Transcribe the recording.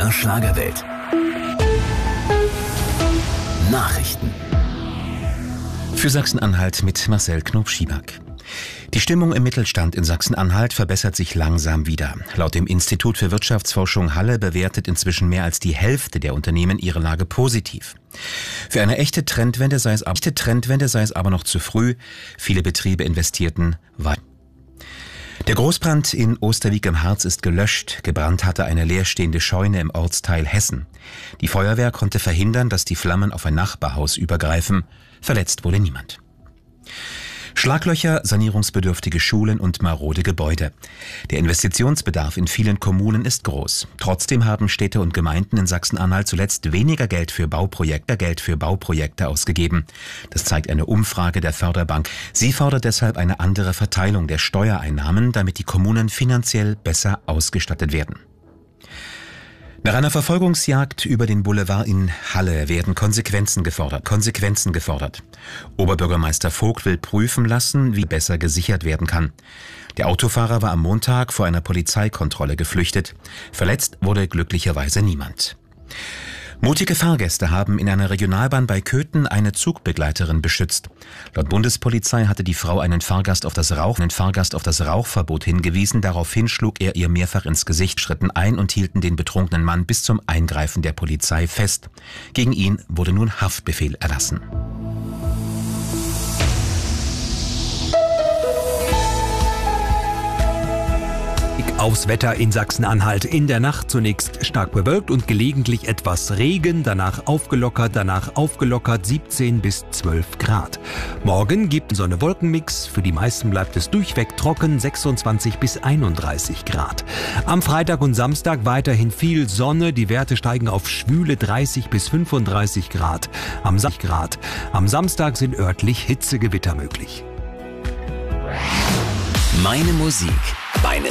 BR Schlagerwelt. Nachrichten. Für Sachsen-Anhalt mit Marcel Knob-Schieback. Die Stimmung im Mittelstand in Sachsen-Anhalt verbessert sich langsam wieder. Laut dem Institut für Wirtschaftsforschung Halle bewertet inzwischen mehr als die Hälfte der Unternehmen ihre Lage positiv. Für eine echte Trendwende sei es aber noch zu früh. Viele Betriebe investierten weiter. Der Großbrand in Osterwieck im Harz ist gelöscht. Gebrannt hatte eine leerstehende Scheune im Ortsteil Hessen. Die Feuerwehr konnte verhindern, dass die Flammen auf ein Nachbarhaus übergreifen. Verletzt wurde niemand. Schlaglöcher, sanierungsbedürftige Schulen und marode Gebäude. Der Investitionsbedarf in vielen Kommunen ist groß. Trotzdem haben Städte und Gemeinden in Sachsen-Anhalt zuletzt weniger Geld für Bauprojekte ausgegeben. Das zeigt eine Umfrage der Förderbank. Sie fordert deshalb eine andere Verteilung der Steuereinnahmen, damit die Kommunen finanziell besser ausgestattet werden. Nach einer Verfolgungsjagd über den Boulevard in Halle werden Konsequenzen gefordert. Oberbürgermeister Vogt will prüfen lassen, wie besser gesichert werden kann. Der Autofahrer war am Montag vor einer Polizeikontrolle geflüchtet. Verletzt wurde glücklicherweise niemand. Mutige Fahrgäste haben in einer Regionalbahn bei Köthen eine Zugbegleiterin beschützt. Laut Bundespolizei hatte die Frau einen Fahrgast auf das Rauchverbot hingewiesen. Daraufhin schlug er ihr mehrfach ins Gesicht, schritten ein und hielten den betrunkenen Mann bis zum Eingreifen der Polizei fest. Gegen ihn wurde nun Haftbefehl erlassen. Aufs Wetter in Sachsen-Anhalt. In der Nacht zunächst stark bewölkt und gelegentlich etwas Regen, danach aufgelockert 17 bis 12 Grad. Morgen gibt Sonne-Wolken-Mix, für die meisten bleibt es durchweg trocken, 26 bis 31 Grad. Am Freitag und Samstag weiterhin viel Sonne, die Werte steigen auf schwüle 30 bis 35 Grad. Am Samstag sind örtlich Hitzegewitter möglich. Meine Musik, meine